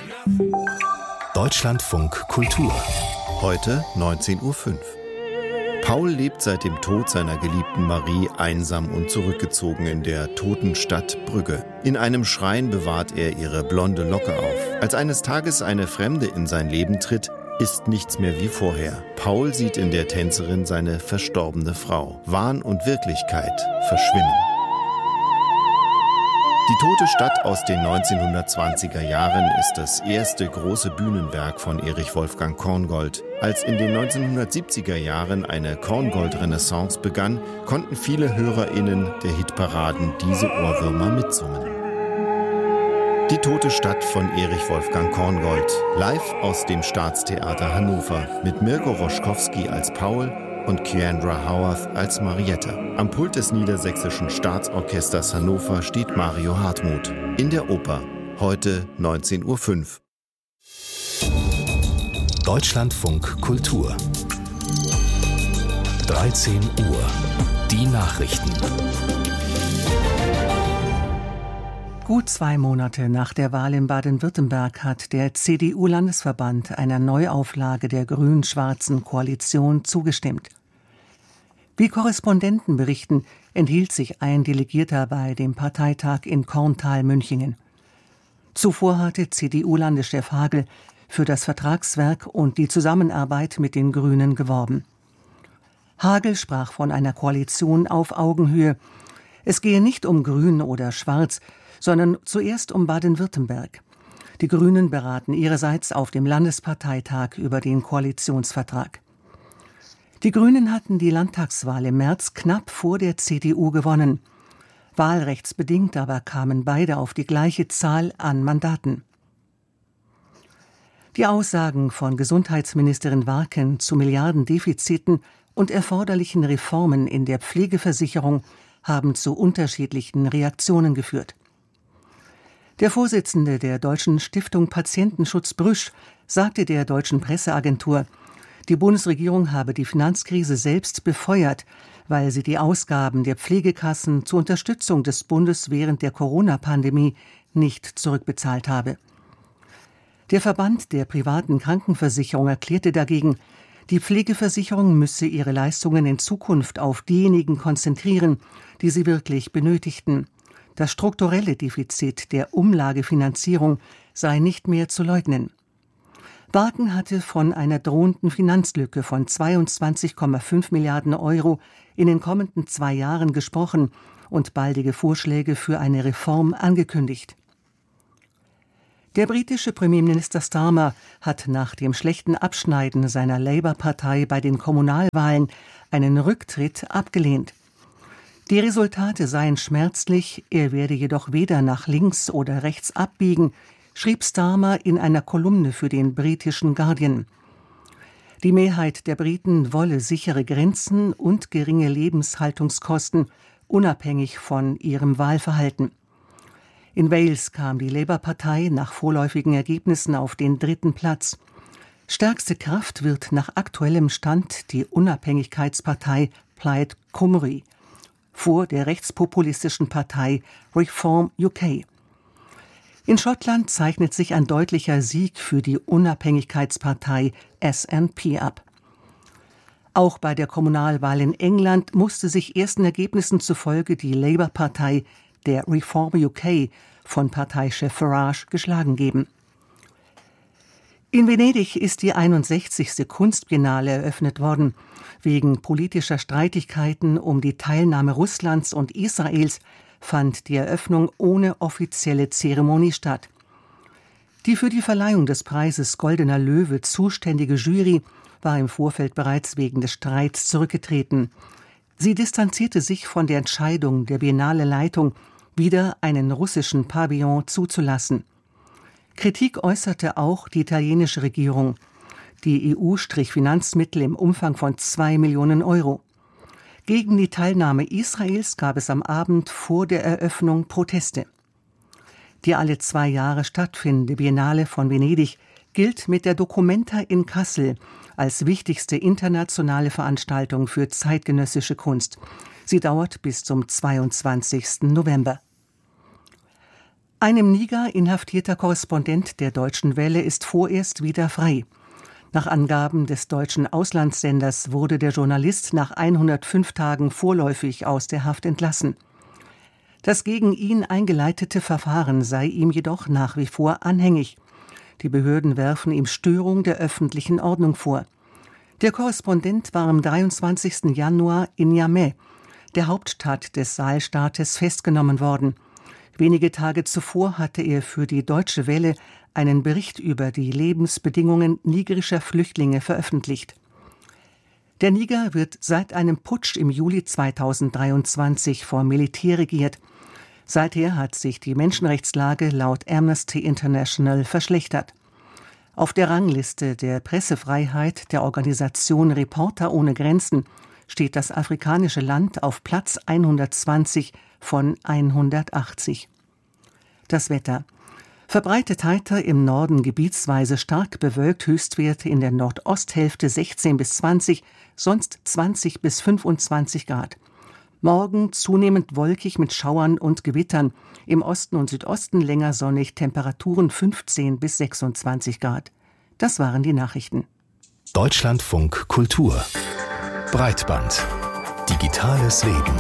Deutschlandfunk Kultur. Heute 19:05 Uhr. Paul lebt seit dem Tod seiner geliebten Marie einsam und zurückgezogen in der toten Stadt Brügge. In einem Schrein bewahrt er ihre blonde Locke auf. Als eines Tages eine Fremde in sein Leben tritt, ist nichts mehr wie vorher. Paul sieht in der Tänzerin seine verstorbene Frau. Wahn und Wirklichkeit verschwimmen. Die tote Stadt aus den 1920er Jahren ist das erste große Bühnenwerk von Erich Wolfgang Korngold. Als in den 1970er Jahren eine Korngold-Renaissance begann, konnten viele HörerInnen der Hitparaden diese Ohrwürmer mitsummen. Die tote Stadt von Erich Wolfgang Korngold, live aus dem Staatstheater Hannover, mit Mirko Roschkowski als Paul und Keandra Howarth als Mariette. Am Pult des Niedersächsischen Staatsorchesters Hannover steht Mario Hartmuth. In der Oper, heute 19:05 Uhr. Deutschlandfunk Kultur. 13 Uhr. Die Nachrichten. Gut 2 Monate nach der Wahl in Baden-Württemberg hat der CDU-Landesverband einer Neuauflage der grün-schwarzen Koalition zugestimmt. Wie Korrespondenten berichten, enthielt sich ein Delegierter bei dem Parteitag in Korntal-Münchingen. Zuvor hatte CDU-Landeschef Hagel für das Vertragswerk und die Zusammenarbeit mit den Grünen geworben. Hagel sprach von einer Koalition auf Augenhöhe. Es gehe nicht um Grün oder Schwarz, sondern zuerst um Baden-Württemberg. Die Grünen beraten ihrerseits auf dem Landesparteitag über den Koalitionsvertrag. Die Grünen hatten die Landtagswahl im März knapp vor der CDU gewonnen. Wahlrechtsbedingt aber kamen beide auf die gleiche Zahl an Mandaten. Die Aussagen von Gesundheitsministerin Warken zu Milliardendefiziten und erforderlichen Reformen in der Pflegeversicherung haben zu unterschiedlichen Reaktionen geführt. Der Vorsitzende der Deutschen Stiftung Patientenschutz Brüsch sagte der deutschen Presseagentur, die Bundesregierung habe die Finanzkrise selbst befeuert, weil sie die Ausgaben der Pflegekassen zur Unterstützung des Bundes während der Corona-Pandemie nicht zurückbezahlt habe. Der Verband der privaten Krankenversicherung erklärte dagegen, die Pflegeversicherung müsse ihre Leistungen in Zukunft auf diejenigen konzentrieren, die sie wirklich benötigten. Das strukturelle Defizit der Umlagefinanzierung sei nicht mehr zu leugnen. Warken hatte von einer drohenden Finanzlücke von 22,5 Milliarden Euro in den kommenden 2 Jahren gesprochen und baldige Vorschläge für eine Reform angekündigt. Der britische Premierminister Starmer hat nach dem schlechten Abschneiden seiner Labour-Partei bei den Kommunalwahlen einen Rücktritt abgelehnt. Die Resultate seien schmerzlich, er werde jedoch weder nach links oder rechts abbiegen, schrieb Starmer in einer Kolumne für den britischen Guardian. Die Mehrheit der Briten wolle sichere Grenzen und geringe Lebenshaltungskosten, unabhängig von ihrem Wahlverhalten. In Wales kam die Labour-Partei nach vorläufigen Ergebnissen auf den 3. Platz. Stärkste Kraft wird nach aktuellem Stand die Unabhängigkeitspartei Plaid Cymru vor der rechtspopulistischen Partei Reform UK. In Schottland zeichnet sich ein deutlicher Sieg für die Unabhängigkeitspartei SNP ab. Auch bei der Kommunalwahl in England musste sich ersten Ergebnissen zufolge die Labour-Partei der Reform UK von Parteichef Farage geschlagen geben. In Venedig ist die 61. Kunstbiennale eröffnet worden. Wegen politischer Streitigkeiten um die Teilnahme Russlands und Israels fand die Eröffnung ohne offizielle Zeremonie statt. Die für die Verleihung des Preises Goldener Löwe zuständige Jury war im Vorfeld bereits wegen des Streits zurückgetreten. Sie distanzierte sich von der Entscheidung der Biennale-Leitung, wieder einen russischen Pavillon zuzulassen. Kritik äußerte auch die italienische Regierung. Die EU strich Finanzmittel im Umfang von 2 Millionen Euro. Gegen die Teilnahme Israels gab es am Abend vor der Eröffnung Proteste. Die alle 2 Jahre stattfindende Biennale von Venedig gilt mit der Documenta in Kassel als wichtigste internationale Veranstaltung für zeitgenössische Kunst. Sie dauert bis zum 22. November. Ein im Niger inhaftierter Korrespondent der Deutschen Welle ist vorerst wieder frei. Nach Angaben des deutschen Auslandssenders wurde der Journalist nach 105 Tagen vorläufig aus der Haft entlassen. Das gegen ihn eingeleitete Verfahren sei ihm jedoch nach wie vor anhängig. Die Behörden werfen ihm Störung der öffentlichen Ordnung vor. Der Korrespondent war am 23. Januar in Niamey, der Hauptstadt des Sahelstaates, festgenommen worden. Wenige Tage zuvor hatte er für die Deutsche Welle einen Bericht über die Lebensbedingungen nigerischer Flüchtlinge veröffentlicht. Der Niger wird seit einem Putsch im Juli 2023 vom Militär regiert. Seither hat sich die Menschenrechtslage laut Amnesty International verschlechtert. Auf der Rangliste der Pressefreiheit der Organisation Reporter ohne Grenzen steht das afrikanische Land auf Platz 120 von 180. Das Wetter. Verbreitet heiter, im Norden gebietsweise stark bewölkt, Höchstwerte in der Nordosthälfte 16 bis 20, sonst 20 bis 25 Grad. Morgen zunehmend wolkig mit Schauern und Gewittern, im Osten und Südosten länger sonnig, Temperaturen 15 bis 26 Grad. Das waren die Nachrichten. Deutschlandfunk Kultur. Breitband. Digitales Leben.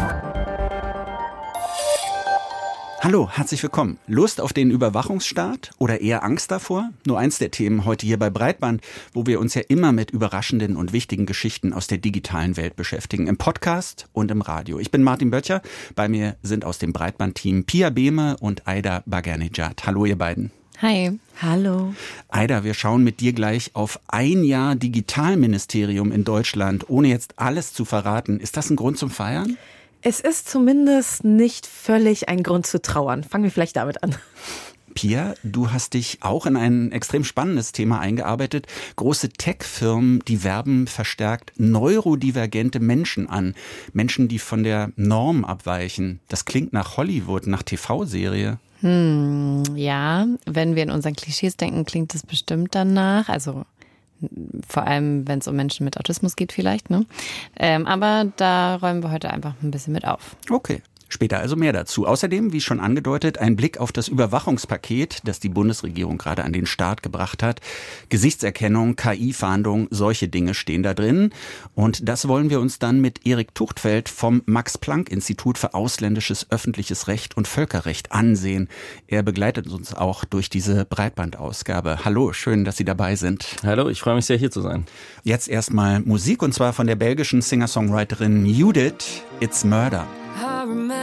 Hallo, herzlich willkommen. Lust auf den Überwachungsstaat oder eher Angst davor? Nur eins der Themen heute hier bei Breitband, wo wir uns ja immer mit überraschenden und wichtigen Geschichten aus der digitalen Welt beschäftigen. Im Podcast und im Radio. Ich bin Martin Böttcher. Bei mir sind aus dem Breitband-Team Pia Behme und Aida Bagernejad. Hallo ihr beiden. Hi. Hallo. Aida, wir schauen mit dir gleich auf ein Jahr Digitalministerium in Deutschland, ohne jetzt alles zu verraten. Ist das ein Grund zum Feiern? Es ist zumindest nicht völlig ein Grund zu trauern. Fangen wir vielleicht damit an. Pia, du hast dich auch in ein extrem spannendes Thema eingearbeitet. Große Tech-Firmen, die werben verstärkt neurodivergente Menschen an. Menschen, die von der Norm abweichen. Das klingt nach Hollywood, nach TV-Serie. Ja, wenn wir in unseren Klischees denken, klingt das bestimmt danach. Also vor allem, wenn es um Menschen mit Autismus geht vielleicht, ne? Aber da räumen wir heute einfach ein bisschen mit auf. Okay. Später also mehr dazu. Außerdem, wie schon angedeutet, ein Blick auf das Überwachungspaket, das die Bundesregierung gerade an den Start gebracht hat. Gesichtserkennung, KI-Fahndung, solche Dinge stehen da drin. Und das wollen wir uns dann mit Erik Tuchtfeld vom Max-Planck-Institut für ausländisches öffentliches Recht und Völkerrecht ansehen. Er begleitet uns auch durch diese Breitbandausgabe. Hallo, schön, dass Sie dabei sind. Hallo, ich freue mich sehr, hier zu sein. Jetzt erstmal Musik, und zwar von der belgischen Singer-Songwriterin Judith, It's Murder.